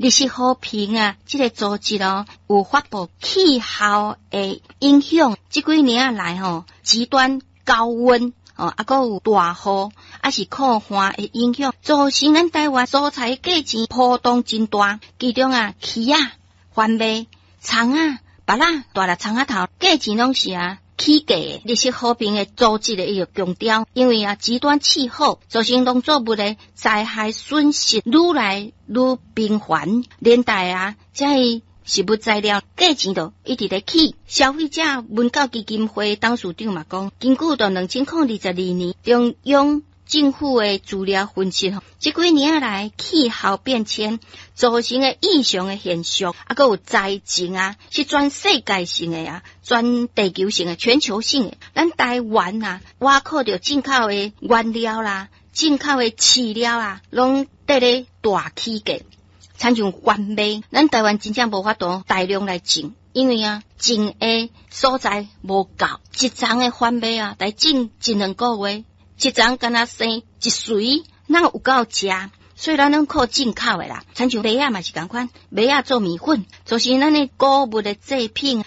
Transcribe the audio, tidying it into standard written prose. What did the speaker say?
日式和平啊，这个组织哦，有发布气候的影响，这几年来吼，极端高温哦，还有大雨，还是酷寒的影响，造成咱台湾蔬菜价钱波动真大，其中啊，鱼啊、番麦、葱啊、芭乐、大粒葱仔头，价钱拢是起价的。日式和平的组织的伊个强调，因为极端气候造成农作物的灾害损失愈来愈频繁，连带这食物材料价钱都一直在起。消费者文教基金会董事长嘛讲，根据到2022年中央政府的资料分析，这几年来气候变迁造成的异常的现象，还有灾情是全世界性的全地球性的、全球性的。咱台湾挖靠着进口的原料啦、进口的饲料拢在咧大起价。参像番麦，咱台湾真正无法度大量来种，因为种的所在无够，一丛的番麦来种1-2个月。一丛敢若生一穗，哪有够食？所以咱拢靠进口的啦。参像麦嘛是同款，麦做米粉，就是咱的谷物的制品